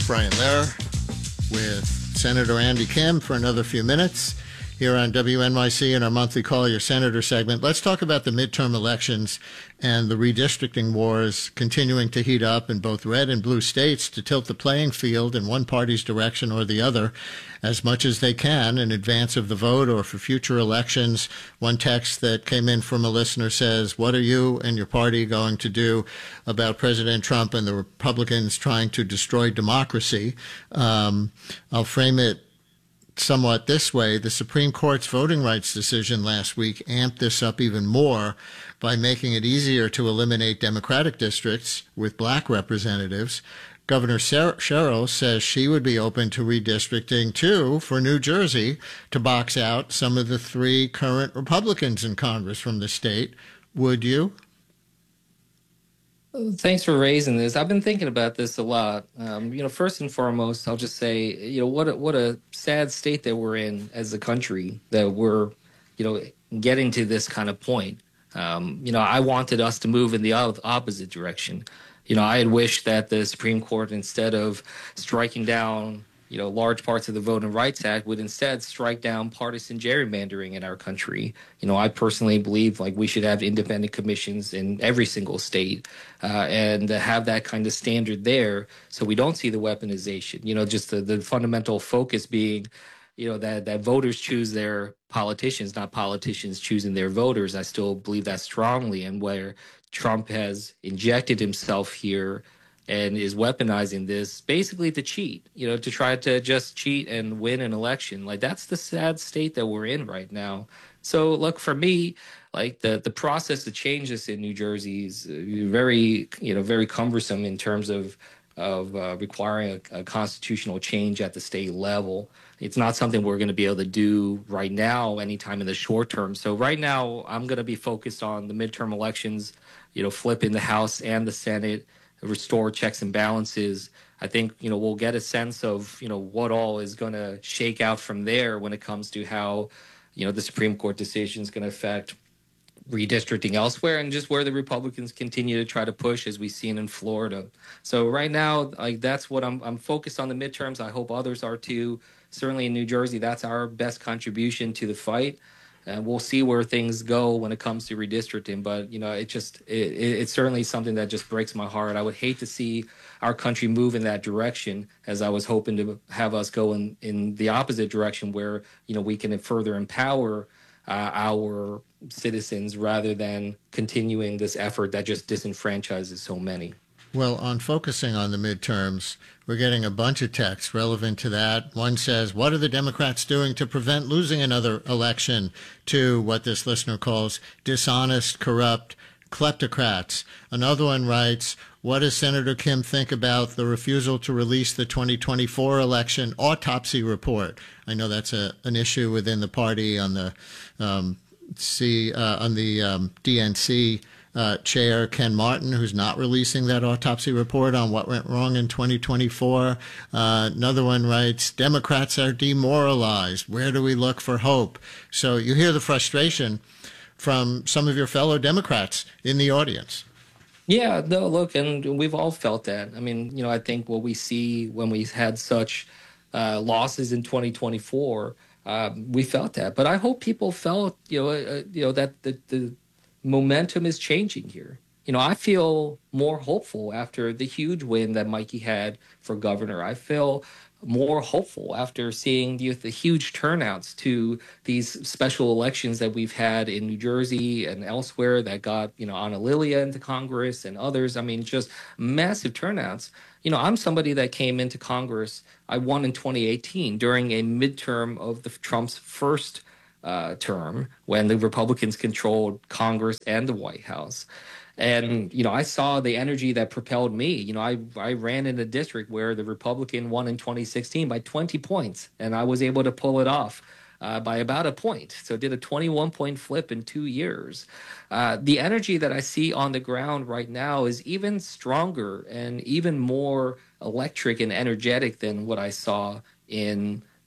Brian Lehrer with Senator Andy Kim for another few minutes here on WNYC in our monthly Call Your Senator segment. Let's talk about the midterm elections and the redistricting wars continuing to heat up in both red and blue states to tilt the playing field in one party's direction or the other as much as they can in advance of the vote or for future elections. One text that came in from a listener says, what are you and your party going to do about President Trump and the Republicans trying to destroy democracy? I'll frame it somewhat this way. The Supreme Court's voting rights decision last week amped this up even more by making it easier to eliminate Democratic districts with black representatives. Governor Sherrill says she would be open to redistricting, too, for New Jersey to box out some of the three current Republicans in Congress from the state. Would you? Thanks for raising this. I've been thinking about this a lot. First and foremost, I'll just say, what a sad state that we're in as a country, that we're, getting to this kind of point. I wanted us to move in the opposite direction. I had wished that the Supreme Court, instead of striking down, large parts of the Voting Rights Act, would instead strike down partisan gerrymandering in our country. I personally believe we should have independent commissions in every single state and have that kind of standard there so we don't see the weaponization. Just the fundamental focus being, that voters choose their politicians, not politicians choosing their voters. I still believe that strongly, and where Trump has injected himself here and is weaponizing this basically to cheat, to try to just cheat and win an election. That's the sad state that we're in right now. So look, for me, the process to change this in New Jersey is very cumbersome in terms of requiring a constitutional change at the state level. It's not something we're going to be able to do right now, anytime in the short term. So right now, I'm going to be focused on the midterm elections, flipping the House and the Senate, restore checks and balances. I think, we'll get a sense of, what all is going to shake out from there when it comes to how, the Supreme Court decision is going to affect redistricting elsewhere and just where the Republicans continue to try to push, as we've seen in Florida. So right now, that's what I'm focused on, the midterms. I hope others are too. Certainly in New Jersey, that's our best contribution to the fight. And we'll see where things go when it comes to redistricting. But, it's certainly something that just breaks my heart. I would hate to see our country move in that direction, as I was hoping to have us go in the opposite direction, where, we can further empower our citizens rather than continuing this effort that just disenfranchises so many. Well, on focusing on the midterms, we're getting a bunch of texts relevant to that. One says, what are the Democrats doing to prevent losing another election to what this listener calls dishonest, corrupt kleptocrats? Another one writes, what does Senator Kim think about the refusal to release the 2024 election autopsy report? I know that's an issue within the party on the DNC. Chair Ken Martin, who's not releasing that autopsy report on what went wrong in 2024. Another one writes, Democrats are demoralized. Where do we look for hope? So you hear the frustration from some of your fellow Democrats in the audience. Yeah, no, look, and we've all felt that. I mean, I think what we see when we had such losses in 2024, we felt that. But I hope people felt, that the momentum is changing here. I feel more hopeful after the huge win that Mikey had for governor. I feel more hopeful after seeing the huge turnouts to these special elections that we've had in New Jersey and elsewhere that got, Ana Lilia into Congress and others. I mean, just massive turnouts. I'm somebody that came into Congress. I won in 2018 during a midterm of Trump's first term, when the Republicans controlled Congress and the White House. And, I saw the energy that propelled me. I ran in a district where the Republican won in 2016 by 20 points, and I was able to pull it off by about a point. So did a 21-point flip in 2 years. The energy that I see on the ground right now is even stronger and even more electric and energetic than what I saw in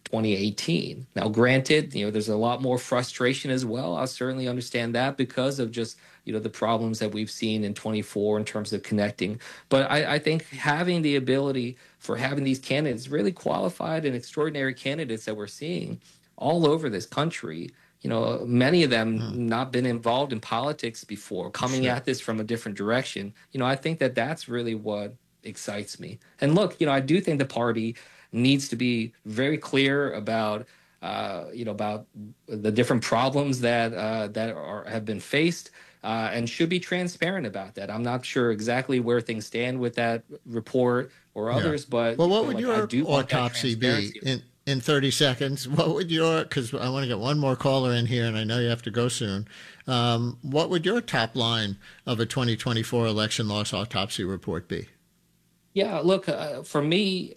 2018. Now, granted, there's a lot more frustration as well. I certainly understand that because of just, the problems that we've seen in 24 in terms of connecting. But I think having the ability for having these candidates, really qualified and extraordinary candidates that we're seeing all over this country, many of them not been involved in politics before, coming at this from a different direction. I think that that's really what excites me. And look, I do think the party needs to be very clear about about the different problems that have been faced, and should be transparent about that. I'm not sure exactly where things stand with that report or others, but well, what would your autopsy be in 30 seconds? What would because I want to get one more caller in here, and I know you have to go soon. What would your top line of a 2024 election loss autopsy report be? Yeah, look, for me,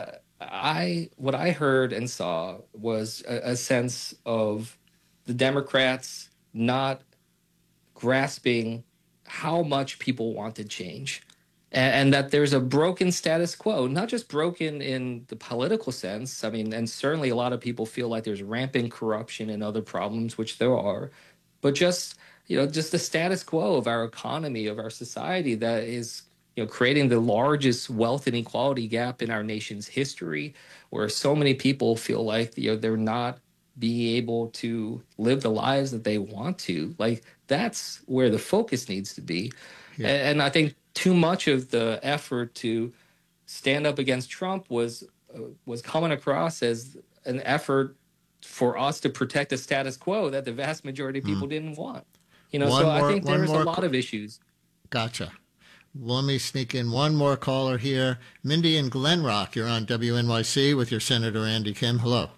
what I heard and saw was a sense of the Democrats not grasping how much people wanted change, and that there's a broken status quo, not just broken in the political sense. I mean, and certainly a lot of people feel like there's rampant corruption and other problems, which there are, but just the status quo of our economy, of our society, that is creating the largest wealth inequality gap in our nation's history, where so many people feel like they're not being able to live the lives that they want to. Like, that's where the focus needs to be. Yeah. And I think too much of the effort to stand up against Trump was coming across as an effort for us to protect a status quo that the vast majority of people didn't want. I think there's a lot of issues. Gotcha. Let me sneak in one more caller here. Mindy in Glen Rock, you're on WNYC with your Senator Andy Kim. Hello.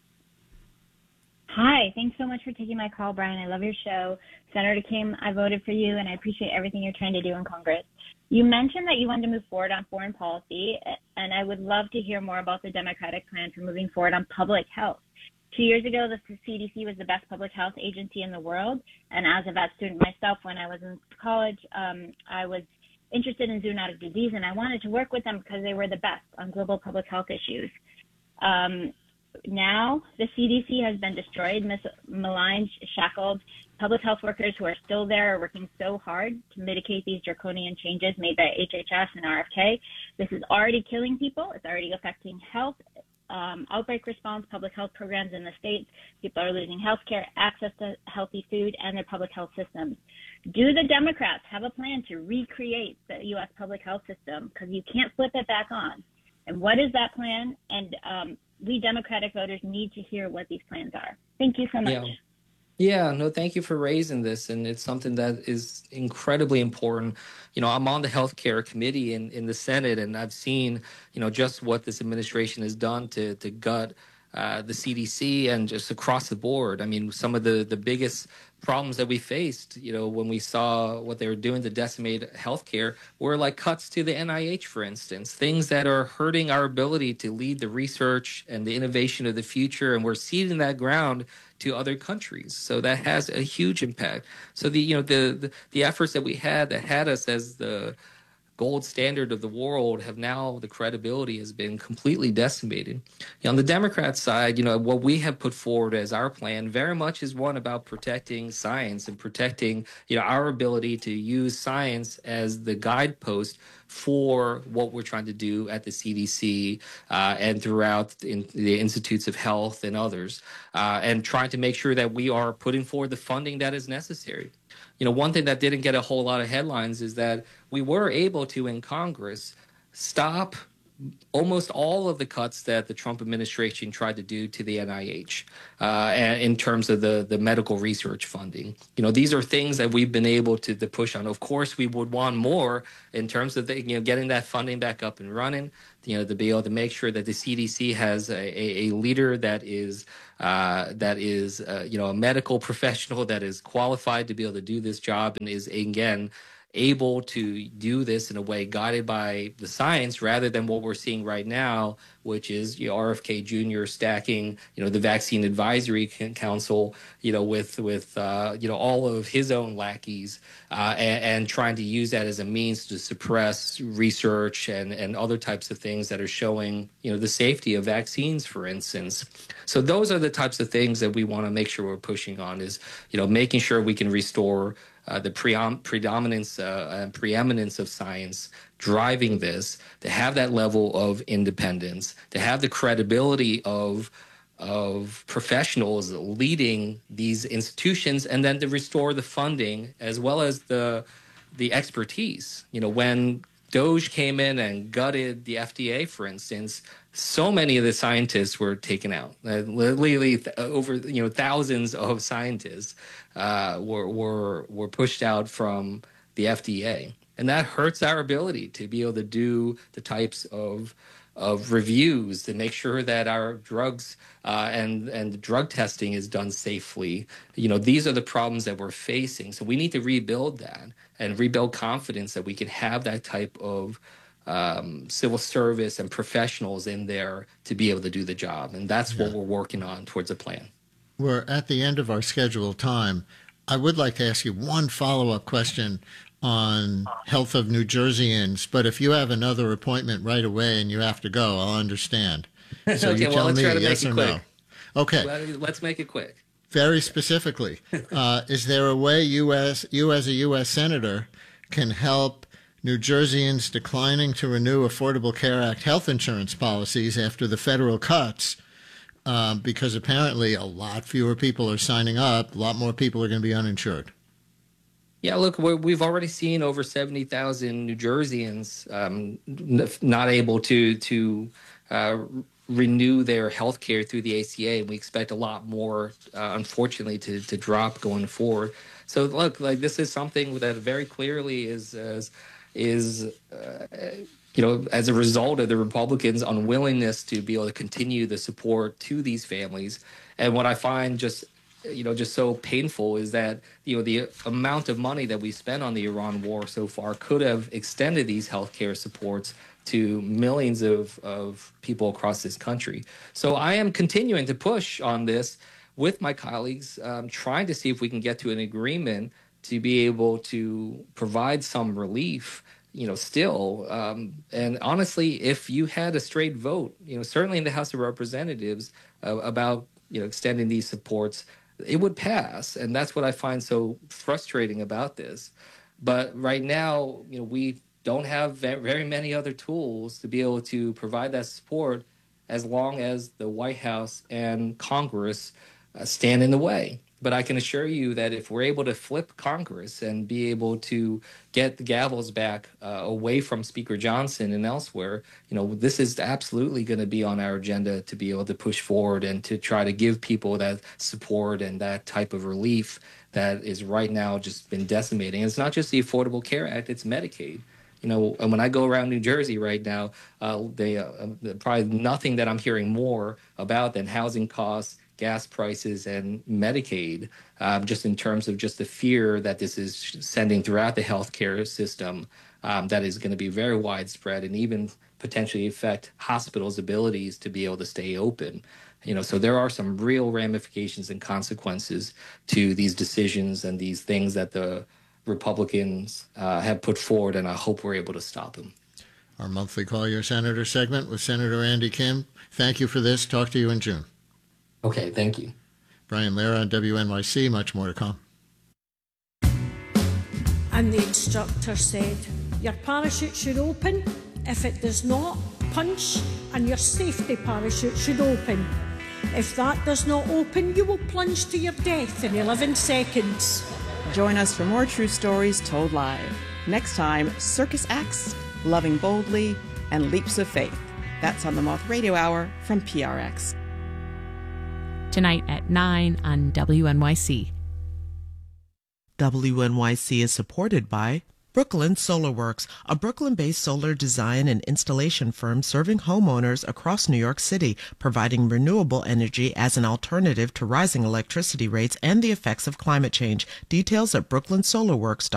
Hi. Thanks so much for taking my call, Brian. I love your show. Senator Kim, I voted for you, and I appreciate everything you're trying to do in Congress. You mentioned that you wanted to move forward on foreign policy, and I would love to hear more about the Democratic plan for moving forward on public health. 2 years ago, the CDC was the best public health agency in the world, and as a vet student myself, when I was in college, I was interested in zoonotic disease, and I wanted to work with them because they were the best on global public health issues. Now, the CDC has been destroyed, maligned, shackled. Public health workers who are still there are working so hard to mitigate these draconian changes made by HHS and RFK. This is already killing people. It's already affecting health, outbreak response, public health programs in the states. People are losing health care, access to healthy food, and their public health systems. Do the Democrats have a plan to recreate the U.S. public health system? Because you can't flip it back on. And what is that plan? And we Democratic voters need to hear what these plans are. Thank you so much. Yeah, no, thank you for raising this. And it's something that is incredibly important. I'm on the healthcare committee in the Senate, and I've seen, just what this administration has done to gut the CDC and just across the board. I mean, some of the biggest problems that we faced, when we saw what they were doing to decimate healthcare, were like cuts to the NIH, for instance, things that are hurting our ability to lead the research and the innovation of the future. And we're ceding that ground to other countries. So that has a huge impact. So the efforts that we had that had us as the gold standard of the world have now, the credibility has been completely decimated. On the Democrat side, what we have put forward as our plan very much is one about protecting science and protecting, our ability to use science as the guidepost for what we're trying to do at the CDC and throughout in the Institutes of Health and others, and trying to make sure that we are putting forward the funding that is necessary. One thing that didn't get a whole lot of headlines is that we were able to, in Congress, stop almost all of the cuts that the Trump administration tried to do to the NIH in terms of the medical research funding. These are things that we've been able to push on. Of course, we would want more in terms of getting that funding back up and running, to be able to make sure that the CDC has a leader that is a medical professional that is qualified to be able to do this job and is, again, able to do this in a way guided by the science rather than what we're seeing right now, which is RFK Jr. stacking, the Vaccine Advisory Council, with all of his own lackeys, and trying to use that as a means to suppress research and other types of things that are showing, the safety of vaccines, for instance. So those are the types of things that we want to make sure we're pushing on, is, making sure we can restore the predominance and preeminence of science driving this, to have that level of independence, to have the credibility of professionals leading these institutions, and then to restore the funding as well as the expertise. When DOJ came in and gutted the FDA, for instance, so many of the scientists were taken out. Literally, over thousands of scientists were pushed out from the FDA, and that hurts our ability to be able to do the types of reviews to make sure that our drugs and drug testing is done safely. These are the problems that we're facing. So we need to rebuild that and rebuild confidence that we can have that type of civil service and professionals in there to be able to do the job. And that's what we're working on towards a plan. We're at the end of our scheduled time. I would like to ask you one follow-up question on health of New Jerseyans, but if you have another appointment right away and you have to go, I'll understand. So okay, you tell let's me try to yes make or it no. quick. Okay. Let's make it quick. Very specifically, is there a way you as a U.S. Senator can help New Jerseyans declining to renew Affordable Care Act health insurance policies after the federal cuts? Because apparently a lot fewer people are signing up, a lot more people are going to be uninsured. Yeah, look, we've already seen over 70,000 New Jerseyans not able to renew their health care through the ACA, and we expect a lot more, unfortunately, to drop going forward. So, look, this is something that very clearly is as a result of the Republicans' unwillingness to be able to continue the support to these families. And what I find just so painful is that, the amount of money that we spent on the Iran war so far could have extended these healthcare supports to millions of people across this country. So I am continuing to push on this with my colleagues, trying to see if we can get to an agreement to be able to provide some relief, still. And honestly, if you had a straight vote, certainly in the House of Representatives about, extending these supports, it would pass. And that's what I find so frustrating about this. But right now, we don't have very many other tools to be able to provide that support as long as the White House and Congress stand in the way. But I can assure you that if we're able to flip Congress and be able to get the gavels back away from Speaker Johnson and elsewhere, this is absolutely going to be on our agenda to be able to push forward and to try to give people that support and that type of relief that is right now just been decimating. And it's not just the Affordable Care Act, it's Medicaid. And when I go around New Jersey right now, probably nothing that I'm hearing more about than housing costs, gas prices, and Medicaid, just in terms of just the fear that this is sending throughout the healthcare system, that is going to be very widespread and even potentially affect hospitals' abilities to be able to stay open. So there are some real ramifications and consequences to these decisions and these things that the Republicans have put forward, and I hope we're able to stop them. Our monthly Call Your Senator segment with Senator Andy Kim. Thank you for this. Talk to you in June. Okay, thank you. Brian Lara on WNYC. Much more to come. And the instructor said, your parachute should open. If it does not, punch, and your safety parachute should open. If that does not open, you will plunge to your death in 11 seconds. Join us for more true stories told live. Next time, circus acts, loving boldly, and leaps of faith. That's on the Moth Radio Hour from PRX. Tonight at 9 on WNYC. WNYC is supported by Brooklyn Solar Works, a Brooklyn-based solar design and installation firm serving homeowners across New York City, providing renewable energy as an alternative to rising electricity rates and the effects of climate change. Details at brooklynsolarworks.com.